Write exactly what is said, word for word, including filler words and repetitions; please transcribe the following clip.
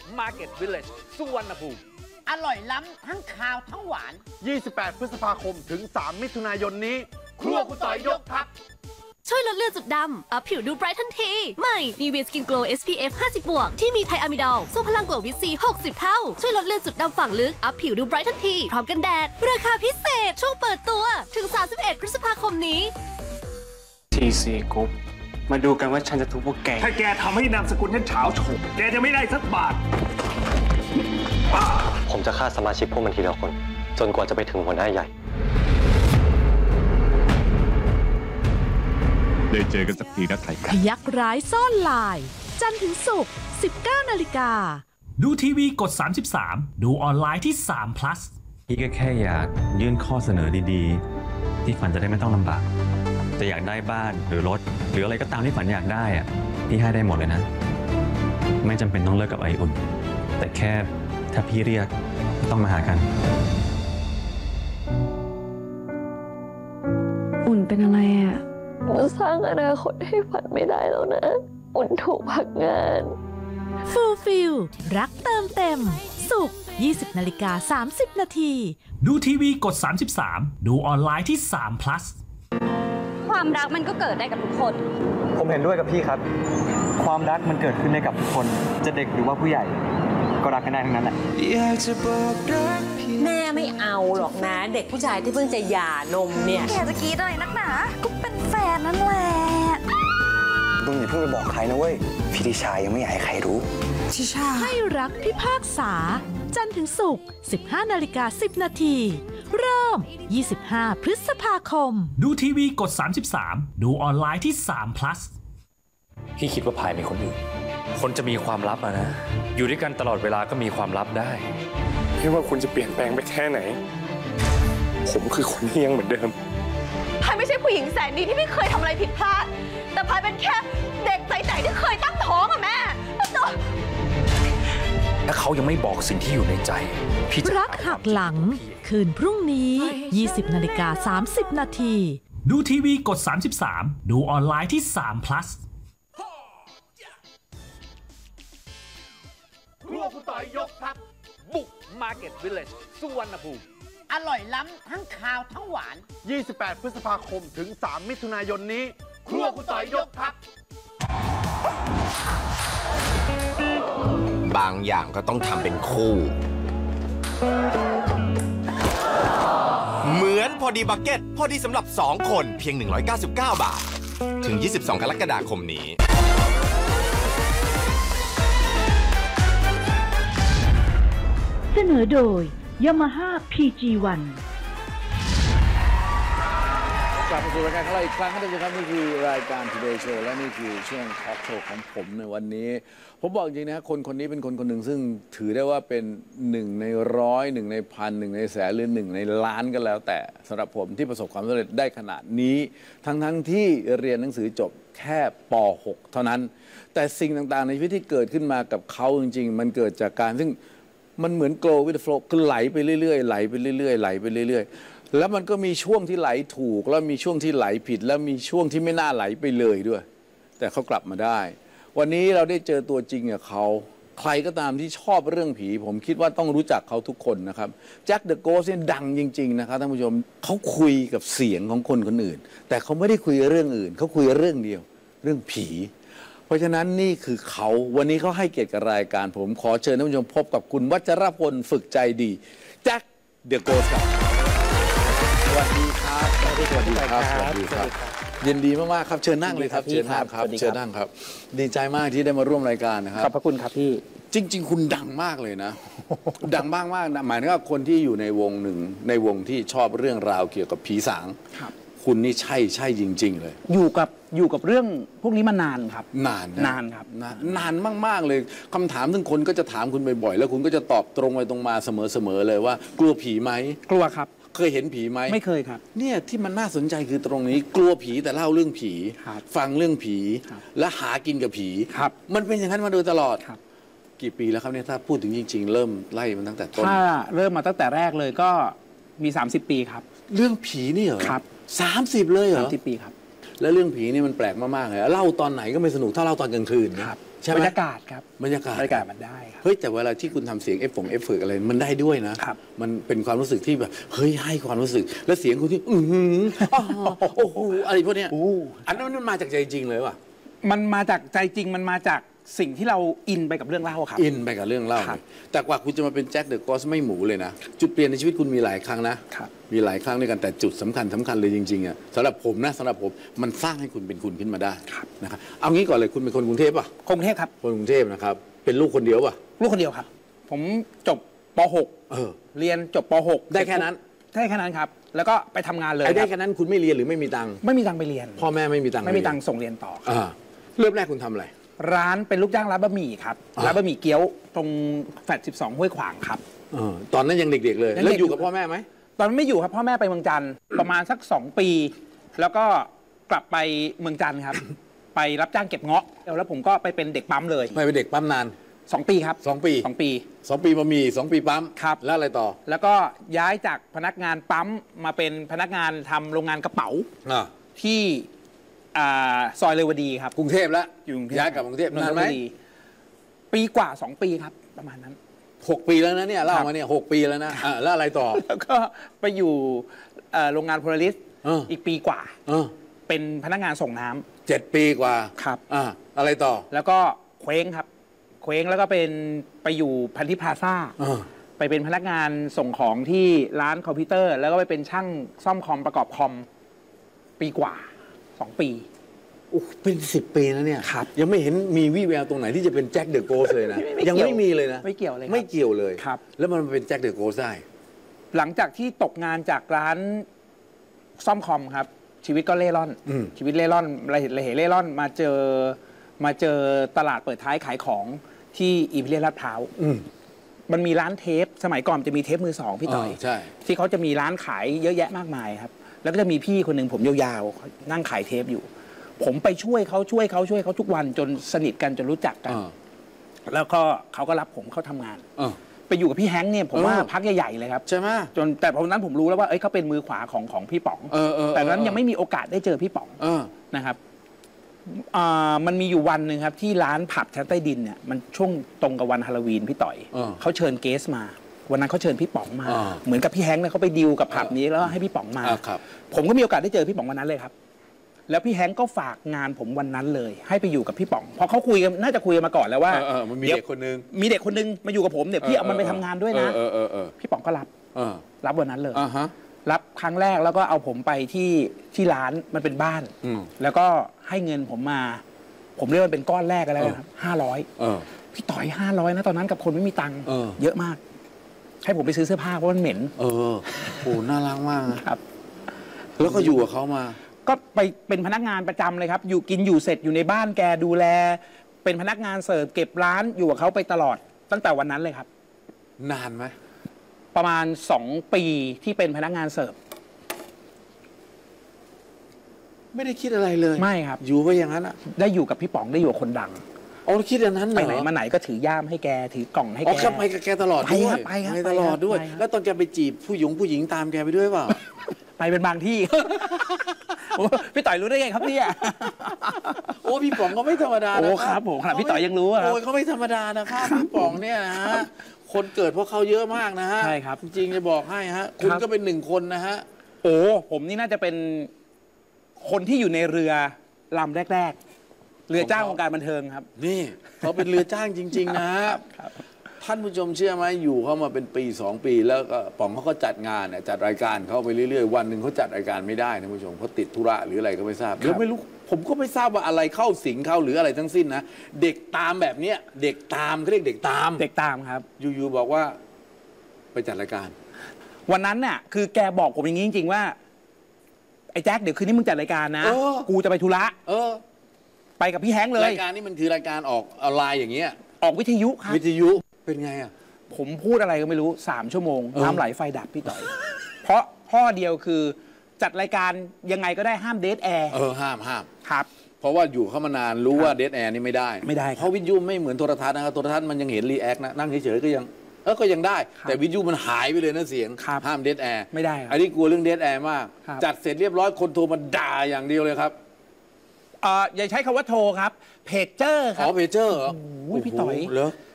Market Village สุวรรณภูมิอร่อยล้ำทั้งคาวทั้งหวานยี่สิบแปดพฤษภาคมถึงสามมิถุนายนนี้ครัวคุณต่อยยกทัพช่วยลดเลือดจุดดำอัพผิวดูไบรท์ทันทีใหม่ Nivea Skin Glow เอส พี เอฟ ห้าสิบ บวกที่มีไทอะมิดอลสู้พลังกว่าวิตซี หกสิบ เท่าช่วยลดเลือดจุดดำฝังลึกอัพผิวดูไบรท์ทันทีพร้อมกันแดดราคาพิเศษช่วงเปิดตัวถึงสามสิบเอ็ดพฤษภาคมนี้ที ซี Group มาดูกันว่าฉันจะทุบพวกแกถ้าแกทำให้นามสกุลฉันเฉาโฉมแกจะไม่ได้สักบาทผมจะฆ่าสมาชิกพวกมันทีละคนจนกว่าจะไปถึงหัวหน้าใหญ่ได้เจอกันสักทีนะไทยยักษ์ร้ายซ่อนลายจันทร์ถึงศุกร์ สิบเก้า นาฬิกาดูทีวีกดสามสิบสามดูออนไลน์ที่สาม plus พี่ก็แค่อยากยื่นข้อเสนอดีๆที่ฝันจะได้ไม่ต้องลำบากจะอยากได้บ้านหรือรถหรืออะไรก็ตามที่ฝันอยากได้อะพี่ให้ได้หมดเลยนะไม่จำเป็นต้องเลิกกับไออุ่นแต่แค่ถ้าพี่เรียกต้องมาหากันอุ่นเป็นอะไรอ่ะเราสร้างอนาคตให้ฝันไม่ได้แล้วนะอุ่นถูกพักงานฟูลฟิลรักเติมเต็มศุกร์ ยี่สิบ นาฬิกา สามสิบ นาทีดูทีวีกดสามสิบสามดูออนไลน์ที่สาม plus ความรักมันก็เกิดได้กับทุกคนผมเห็นด้วยกับพี่ครับความรักมันเกิดขึ้นได้กับทุกคนจะเด็กหรือว่าผู้ใหญ่ก็รักกันได้ทั้งนั้นแหละแม่ไม่เอาหรอกนะเด็กผู้ชายที่เพิ่งจะหย่านมเนี่ยแกจะกรี๊ดอะไรนักหนาก็เป็นแฟนนั่นแหละมึงอย่าเพิ่งไปบอกใครนะเว้ยพี่ทิชายังไม่อยากให้ใครรู้ทิชาให้รักพิพากษาจันทร์ถึงศุกร์ สิบห้า นาฬิกา สิบ นาทีเริ่ม ยี่สิบห้า พฤษภาคมดูทีวีกดสามสิบสามดูออนไลน์ที่สาม plus พี่คิดว่าพายมีคนอื่นคนจะมีความลับอะนะอยู่ด้วยกันตลอดเวลาก็มีความลับได้ไม่ว่าคุณจะเปลี่ยนแปลงไปแค่ไหนผมคือคนที่ยังเหมือนเดิมพายไม่ใช่ผู้หญิงแสนดีที่ไม่เคยทำอะไรผิดพลาดแต่พายเป็นแค่เด็กใสๆที่เคยตั้งท้องอะแม่ถ้าเขายังไม่บอกสิ่งที่อยู่ในใจพี่จะรักหักหลังคืนพรุ่งนี้ ยี่สิบ นาฬิกา สามสิบ นาทีดูทีวีกดสามสิบสามดูออนไลน์ที่สาม plus ครัวคุณต่อยยกทัพบุก Market Village สุวรรณภูมิอร่อยล้ำทั้งคาวทั้งหวานยี่สิบแปดพฤษภาคมถึงสามมิถุนายนนี้ครัวคุณต่อยยกทัพบางอย่างก็ต้องทำเป็นคู่เหมือนพอดีบักเก็ตพอดีสำหรับสองคนเพียงหนึ่งร้อยเก้าสิบเก้าบาทถึงยี่สิบสองกรกฎาคมนี้เสนอโดย Yamaha พี จี วันกลับมาสู่รายการของเราอีกครั้งครับทุกท่านนี่คือรายการ Today Show และนี่คือช่วงทอล์กโชว์ของผมในวันนี้ผมบอกจริงนะคนคนนี้เป็นคนคนหนึ่งซึ่งถือได้ว่าเป็นหนึ่งในร้อยหนึ่งในพันหนึ่งในแสนหรือหนึ่งในล้านก็แล้วแต่สำหรับผมที่ประสบความสำเร็จได้ขนาดนี้ทั้งทั้งที่เรียนหนังสือจบแค่ป หก เท่านั้นแต่สิ่งต่างๆในชีวิตที่เกิดขึ้นมากับเขาจริงๆมันเกิดจากการซึ่งมันเหมือน glow with the flow คือไหลไปเรื่อยๆไหลไปเรื่อยๆไหลไปเรื่อยๆแล้วมันก็มีช่วงที่ไหลถูกแล้วมีช่วงที่ไหลผิดแล้วมีช่วงที่ไม่น่าไหลไปเลยด้วยแต่เขากลับมาได้วันนี้เราได้เจอตัวจริงกับเขาใครก็ตามที่ชอบเรื่องผีผมคิดว่าต้องรู้จักเขาทุกคนนะครับแจ็คเดอะโกสต์เนี่ยดังจริงๆนะครับท่านผู้ชมเขาคุยกับเสียงของคนคนอื่นแต่เขาไม่ได้คุยเรื่องอื่นเขาคุยเรื่องเดียวเรื่องผีเพราะฉะนั้นนี่คือเขาวันนี้เขาให้เกียรติกับรายการผมขอเชิญท่านผู้ชมพบกับคุณวัชรพลฝึกใจดีแจ็คเดอะโกสต์ครับสวัสดีครับสวัสดีครับสวัสดีครับยินดีมากๆครับเชิญนั่งเลยครับเชิญนั่งครับเชิญนั่งครับดีใจมากที่ได้มาร่วมรายการนะครับขอบพระคุณครับพี่จริงๆคุณดังมากเลยนะดังมากมากนะหมายถึงว่าคนที่อยู่ในวงหนึ่งในวงที่ชอบเรื่องราวเกี่ยวกับผีสางคุณนี่ใช่ใช่จริงๆเลยอยู่กับอยู่กับเรื่องพวกนี้มานานครับนานนานครับนานนานมากๆเลยคำถามซึ่งคนก็จะถามคุณบ่อยๆแล้วคุณก็จะตอบตรงไปตรงมาเสมอๆเลยว่ากลัวผีไหมกลัวครับเคยเห็นผีไหมไม่เคยครับเนี่ยที่มันน่าสนใจคือตรงนี้กลัวผีแต่เล่าเรื่องผีฟังเรื่องผีและหากินกับผีมันเป็นอย่างนั้นมาโดยตลอดกี่ปีแล้วครับเนี่ยถ้าพูดถึงจริงๆเริ่มไล่มันตั้งแต่ต้นถ้าเริ่มมาตั้งแต่แรกเลยก็มีสามสิบปีครับเรื่องผีนี่เหรอครับสามสิบเลยเหรอสามสิบปีครับแล้วเรื่องผีนี่มันแปลกมากๆเลยเล่าตอนไหนก็ไม่สนุกถ้าเล่าตอนกลางคืนนะครับใช่ไหมบรรยากาศครับบรรยากาศบรรยากาศมันได้ครับเฮ้ยแต่เวลาที่คุณทำเสียงเอฟฝงเอฟเฟกอะไรมันได้ด้วยนะครับ มันเป็นความรู้สึกที่แบบเฮ้ยให้ความรู้สึกแล้วเสียงคุณที่อือหืออ๋อโอ้โหอะไรพวกเนี้ยอันนั้นมันมาจากใจจริงเลยว่ะมันมาจากใจจริงมันมาจากสิ่งที่เราอินไปกับเรื่องเล่าครับอินไปกับเรื่องเล่าครับแต่กว่าคุณจะมาเป็นแจ็คเดอะกอสไม่หมูเลยนะจุดเปลี่ยนในชีวิตคุณมีหลายครั้งนะมีหลายครั้งด้วยกันแต่จุดสำคัญสำคัญเลยจริงๆอ่ะสำหรับผมนะสำหรับผมมันสร้างให้คุณเป็นคุณขึ้นมาได้นะครับเอางี้ก่อนเลยคุณเป็นคนกรุงเทพป่ะกรุงเทพครับคนกรุงเทพนะครับเป็นลูกคนเดียวป่ะลูกคนเดียวครับ ผมจบป หกเออเรียนจบป หกได้แค่นั้นได้แค่นั้นครับแล้วก็ไปทำงานเลยไอ้ได้ครับแค่นั้นคุณไม่เรียนหรือไม่มีตังค์ไม่มีตังค์ไปเรียนพ่อแม่ไม่มีตังค์ไม่มีตังค์ส่งเรียนต่ออ่าเริ่มแรกคุณทำอะไรร้านเป็นลูกจ้างร้านบะหมี่ครับอ่าร้านบะหมี่เกี๊ยวตรงแฟลตสิบสองห้วยขวางครับเออตอนนั้นยังเด็กๆเลยยังเด็กแล้วอยู่กับพ่อแม่ไหมตอนนั้นไม่อยู่ครับพ่อแม่ไปเมืองจันทร์ประมาณสักสองปี แล้วก็กลับไปเมืองจันทร์ครับ ไปรับจ้างเก็บเงาะแล้วผมก็ไปเป็นเด็กปั๊มเลยไม่เป็นเด็กปั๊มนานสองปีครับสองปีสองปีสองปีบะหมี่สองปีปั๊มครับแล้วอะไรต่อแล้วก็ย้ายจากพนักงานปั๊มมาเป็นพนักงานทำโรงงานกระเป๋าอ่าที่อ่าซอยเรวดีครับกรุงเทพแล้วอยู่กรุงเทพย้ายกลับกรุงเทพนานไหมเรวดีปีกว่าสองปีครับประมาณนั้นหกปีแล้วนะเนี่ยเล่ามาเนี่ยหกปีแล้วนะอ่าแล้วอะไรต่อแล้วก็ไปอยู่เอ่อโรงงานโพลาริสเอออีกปีกว่าเออเป็นพนักงานส่งน้ำเจ็ดปีกว่าครับอ่าอะไรต่อแล้วก็เคว้งครับเคว้งแล้วก็เป็นไปอยู่พันธิพลาซ่าเออไปเป็นพนักงานส่งของที่ร้านคอมพิวเตอร์ แล้วก็ไปเป็นช่างซ่อมคอมประกอบคอมปีกว่าสองปีโอ้เป็นสิบปีแล้วเนี่ยยังไม่เห็นมีวี่แววตรงไหนที่จะเป็นแจ็คเดอะโกสเลยนะไม่ยังเกี่ยวไม่มีเลยนะไม่เกี่ยวเลยครับไม่เกี่ยวเลยครับแล้วมันมาเป็นแจ็คเดอะโกสได้หลังจากที่ตกงานจากร้านซ่อมคอมครับ ชีวิตก็เล่ร่อนอืมชีวิตเล่ร่อนระเหระเหเล่ร่อนมาเจอมาเจอตลาดเปิดท้ายขายของที่อีพิเรียลลาดพร้าวอืมมันมีร้านเทปสมัยก่อนจะมีเทปมือสองพี่ต่อยใช่ที่เขาจะมีร้านขายเยอะแยะมากมายครับ แล้วก็จะมีพี่คนหนึ่งผมยาวๆนั่งขายเทปอยู่ ผมไปช่วยเขาช่วยเขาช่วยเขาทุกวันจนสนิทกันจนรู้จักกัน แล้วก็เขาก็รับผมเข้าทำงานเออไปอยู่กับพี่แฮงค์เนี่ยผมว่าเออพักใหญ่ๆเลยครับใช่ไหมจนแต่ตอนนั้นผมรู้แล้วว่าเอ้ยเขาเป็นมือขวาของของพี่ป๋องเออเออแต่ตอนนั้นเออยังไม่มีโอกาสได้เจอพี่ป๋องเออนะครับอ่ามันมีอยู่วันหนึ่งครับที่ร้านผับชั้นใต้ดินเนี่ยมันช่วงตรงกับวันฮาโลวีนพี่ต่อยเออเขาเชิญเกสมา วันนั้นเขาเชิญพี่ป๋องมาอ่าเหมือนกับพี่แฮงค์เนี่ยเขาไปดีลกับผับนี้แล้วให้พี่ป๋องมาอ่าครับผมก็มีโอกาสได้เจอพี่ป๋องวันนั้นเลยครับ แล้วพี่แฮงค์ก็ฝากงานผมวันนั้นเลย ให้ไปอยู่กับพี่ป๋องเพราะเขาคุยกันน่าจะคุยกันมาก่อนแล้วว่าเออเออมันมีดี๋ยวเด็กคนนึงมีเด็กคนนึงมาอยู่กับผมเดี๋ยวพี่เอามันไปทำงานด้วยนะเออเออเออพี่ป๋องก็รับเออรับวันนั้นเลยอ่าฮะรับครั้งแรกแล้วก็เอาผมไปที่ที่ร้านมันเป็นบ้านอืมแล้วก็ให้เงินผมมา ผมเรียกว่าเป็นก้อนแรกกันแล้วนะครับห้าร้อยเออพี่ต่อยห้าร้อยนะตอนนั้นกับคนไม่มีตังค์เออเยอะมาก ให้ผมไปซื้อเสื้อผ้าเพราะมันเหม็นเออโอ้น่ารักมากนะครับ แล้วก็อยู่กับเขามาก็ไปเป็นพนักงานประจำเลยครับ อยู่กินอยู่เสร็จอยู่ในบ้านแกดูแล เป็นพนักงานเสิร์ฟเก็บร้านอยู่กับเขาไปตลอด ตั้งแต่วันนั้นเลยครับนานไหมประมาณสองปีที่เป็นพนักงานเสิร์ฟไม่ได้คิดอะไรเลยไม่ครับอยู่ไปอย่างนั้นอ่ะได้อยู่กับพี่ป๋องได้อยู่กับคนดังอ๋อคิดอย่างนั้นเหรอไปไหนมาไหนก็ถือย่ามให้แกถือกล่องให้อ๋อแกแกไปกับแกตลอดด้วยไปครับไปครับไปตลอดด้วยไปครับแล้วตอนแกไปจีบผู้หญิงผู้หญิงตามแกไปด้วยเปล่าไปเป็นบางที่ โอ้พี่ต่อยรู้ได้ไงครับเนี่ยโอ้พี่ป๋องก็ไม่ธรรมดานะโอ้ครับผมขนาดพี่ต่อยยังรู้อะครับโอ้ยเขาไม่ธรรมดานะครับพี่ป๋องเนี่ยนะฮะคนเกิดเพราะเขาเยอะมากนะฮะใช่ครับจริงๆจะบอกให้ฮะคุณครับก็เป็นหนึ่งคนนะฮะโอ้ผมนี่น่าจะเป็นคนที่อยู่ในเรือลำแรก ๆ เรือจ้างวงการบันเทิงครับนี่เขาเป็นเรือจ้างจริง ๆ นะฮะครับท่านผู้ชมเชื่อไหมอยู่เขามาเป็นปีสองปีแล้วก็ป๋องเขาก็จัดงานเนี่ยจัดรายการเขาไปเรื่อยๆวันหนึ่งเขาจัดรายการไม่ได้นะผู้ชมเขาติดธุระหรืออะไรก็ไม่ทราบหรือไม่รู้ผมก็ไม่ทราบว่าอะไรเข้าสิงเขาหรืออะไรทั้งสิ้นนะเด็กตามแบบเนี้ยเด็กตามเขาเรียกเด็กตามเด็กตามครับอยู่ๆบอกว่าไปจัดรายการวันนั้นน่ะคือแกบอกผมอย่างนี้จริง ๆ ว่าไอ้แจ็คเดี๋ยวคืนนี้มึงจัดรายการนะเออกูจะไปธุระเออไปกับพี่แฮงค์เลยรายการนี้มันคือรายการออกออนไลน์อย่างเงี้ยออกวิทยุครับวิทยุเป็นไงอ่ะผมพูดอะไรก็ไม่รู้สามชั่วโมงเออน้ำไหลไฟดับพี่ต่อย เพราะข้อเดียวคือจัดรายการยังไงก็ได้ห้ามเดทแอร์เออห้ามห้ามครับเพราะว่าอยู่เข้ามานานรู้ว่าเดทแอร์นี่ไม่ได้ไม่ได้ครับเพราะวิทยุไม่เหมือนโทรทัศน์นะครับโทรทัศน์มันยังเห็นรีแอคนะนั่งเฉยๆก็ยังเออก็ยังได้ครับแต่วิทยุมันหายไปเลยนะเสียงครับห้ามเดทแอร์ไม่ได้ครับอันนี้กลัวเรื่องเดทแอร์มากครับจัดเสร็จเรียบร้อยคนโทรมาด่าอย่างเดียวเลยครับเอ่ออย่าใช้คำว่าโทรครับเพจเจอร์คอ๋รับอเพจเจอร์เหรอโอ้ยพี่ต่อยเหรอ